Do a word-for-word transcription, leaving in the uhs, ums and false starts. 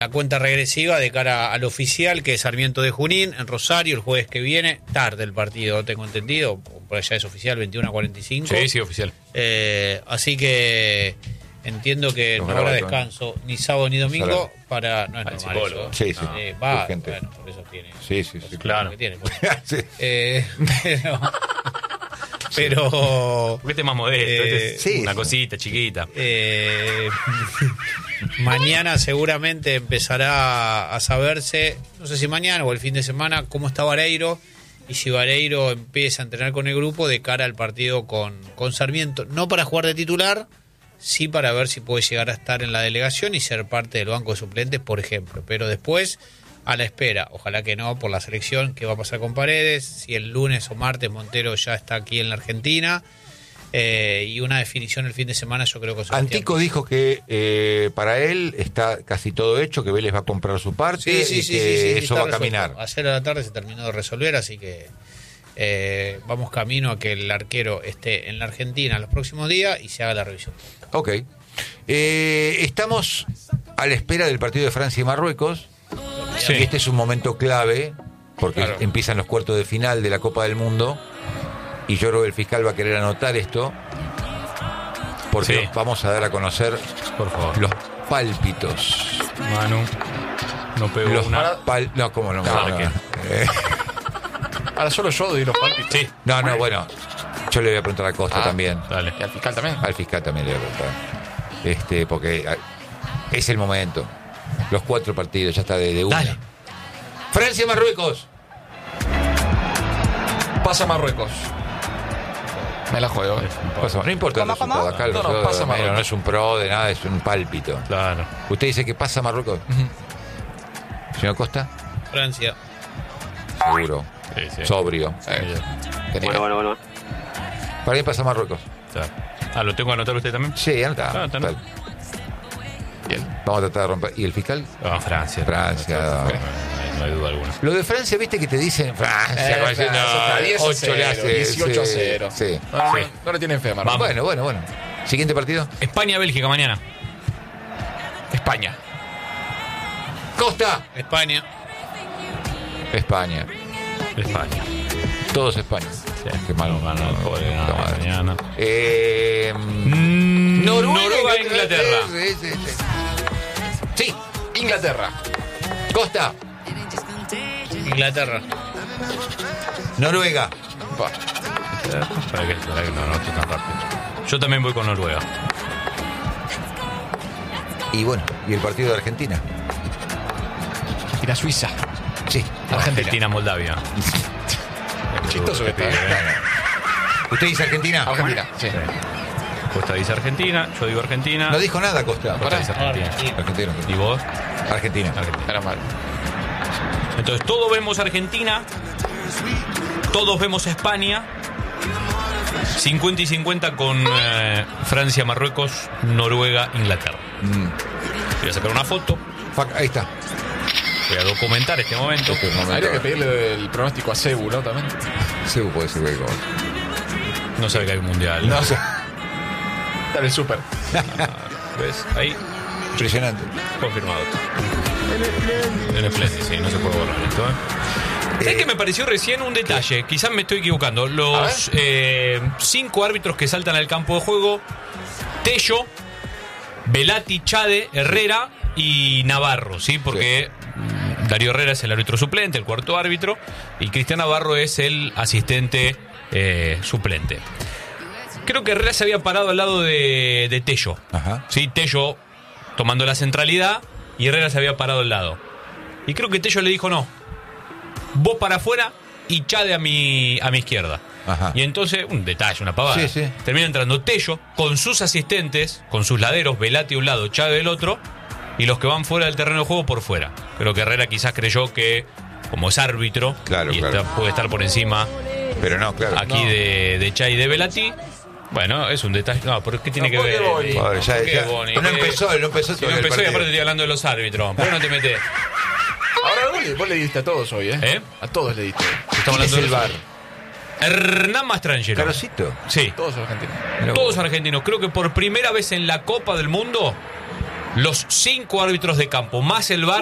la cuenta regresiva de cara al oficial, que es Sarmiento de Junín, en Rosario, el jueves que viene. Tarde el partido, tengo entendido, por allá es oficial, veintiuno a cuarenta y cinco. Sí, sí, oficial. Eh, así que entiendo que Los no habrá grabatos, descanso ni sábado ni domingo Salario. para... No es Al normal psicólogo. eso. Sí, sí. Eh, va, Urgente. bueno, por eso tiene... Sí, sí, sí. Claro. Que tiene, pues. Sí. Eh, pero... pero Porque este es más modesto, Eh, este es sí, una sí. cosita chiquita. Eh, mañana seguramente empezará a saberse, no sé si mañana o el fin de semana, cómo está Vareiro y si Vareiro empieza a entrenar con el grupo de cara al partido con, con Sarmiento. No para jugar de titular, sí para ver si puede llegar a estar en la delegación y ser parte del banco de suplentes, por ejemplo. Pero después, a la espera, ojalá que no, por la selección, qué va a pasar con Paredes, si el lunes o martes Montero ya está aquí en la Argentina. Eh, y una definición el fin de semana, yo creo que Sebastián Antico dijo que eh, para él está casi todo hecho, que Vélez va a comprar su parte Sí, sí, y sí, que sí, sí, eso está va a resuelto. caminar. Ayer a la tarde se terminó de resolver, así que eh, vamos camino a que el arquero esté en la Argentina los próximos días y se haga la revisión. Ok. Eh, estamos a la espera del partido de Francia y Marruecos. Sí. Y este es un momento clave porque Claro. empiezan los cuartos de final de la Copa del Mundo y yo creo que el fiscal va a querer anotar esto porque Sí. vamos a dar a conocer Por favor. los pálpitos. Manu, no pegó Los una. pal- no, ¿cómo no? No, no, ¿qué? no. Eh, Ahora solo yo doy los pálpitos. Sí, no, no, bueno, yo le voy a preguntar a Costa Ah. también. dale. Y al fiscal también. Al fiscal también le voy a preguntar. Este, porque ah, es el momento. Los cuatro partidos, ya está de, de una. Dale. Francia, Marruecos. Pasa Marruecos. Me la juego. eh. Pasa- no importa el ¿Cómo, resultado. cómo? Acá el No, no, resultado pasa de Romero Marruecos. no es un pro de nada, es un pálpito. Claro. ¿Usted dice que pasa Marruecos? Señor Costa, Francia. seguro. Sí, sí. Sobrio. Eh, Tenía- Bueno, bueno, bueno. Para mí pasa Marruecos. Claro. Ah, ¿lo tengo que anotar usted también? Sí, anota. Ah, está, no. Bien. Vamos a tratar de romper. ¿Y el fiscal? Ah, Francia. Francia. No, hay- no hay duda alguna. Lo de Francia, viste que te dicen Francia, Eh, como diciendo, Francia, está diez a ocho le cero, hace, dieciocho a sí, cero. Sí. No, no, no le tienen fe a Marruecos. Bueno, bueno, bueno. Siguiente partido. España-Bélgica mañana. España. Costa. España. España. España. Todos España. Sí. Qué malo. No ganó el pobre, no, Puta madre. mañana. Eh, Mm, Noruega, Noruega, Inglaterra. Sí, sí, sí. Sí. Inglaterra. Costa. Inglaterra. Noruega. Va. Para que, para que no, no estoy tan rápido. Yo también voy con Noruega. Y bueno, y el partido de Argentina. Y la Suiza. Sí. Argentina-Moldavia. Chistoso que está. ¿Usted dice Argentina? Argentina, sí. Costa dice Argentina, yo digo Argentina. No dijo nada, Costa. Costa dice Argentina. Argentina. ¿Y vos? Argentina. Argentina. Era mal. Entonces, todos vemos Argentina, todos vemos España, cincuenta y cincuenta con eh, Francia, Marruecos, Noruega, Inglaterra. Mm. Voy a sacar una foto, Fac- Ahí está. voy a documentar este momento. Este es un momento. Habría que pedirle el pronóstico a Cebu, ¿no? También. Sí, puede ser cualquier cosa. No sabe que hay un mundial. No sé. Está en el súper. ¿Ves? Ahí, Impresionante. confirmado. En el Splendid, sí, no se puede borrar esto. ¿eh? ¿Sabes qué me pareció recién un detalle? Quizás me estoy equivocando. Los eh, cinco árbitros que saltan al campo de juego: Tello, Velati, Chade, Herrera y Navarro, ¿sí? Porque mm, Darío Herrera es el árbitro suplente, el cuarto árbitro, y Cristian Navarro es el asistente eh, suplente. Creo que Herrera se había parado al lado de, de Tello. Ajá. Sí, Tello tomando la centralidad y Herrera se había parado al lado. Y creo que Tello le dijo no. Vos para afuera y Chade a mi, a mi izquierda. Ajá. Y entonces, un detalle, una pavada. Sí, sí. Termina entrando Tello con sus asistentes, con sus laderos, Velati un lado, Chade del otro, y los que van fuera del terreno de juego por fuera. Creo que Herrera quizás creyó que, como es árbitro, Claro, y claro. está- puede estar por encima Pero no, claro. aquí no. de, de Chade y de Velati. Bueno, es un detalle. No, pero ¿qué tiene No, que ¿por ver? qué Boni? Joder, ya- ¿Por qué ya- Boni? no ¿Qué? empezó, no empezó Si no todavía el empezó y partido. aparte estoy hablando de los árbitros. ¿Por qué no te metes? Ahora vos le, vos le diste a todos hoy, ¿eh? ¿Eh? A todos le diste. Estamos ¿Quién es hablando el de VAR? Hernán Mastrangelo. Carosito. Sí. Todos argentinos. Mirá Todos vos. argentinos. Creo que por primera vez en la Copa del Mundo los cinco árbitros de campo más el V A R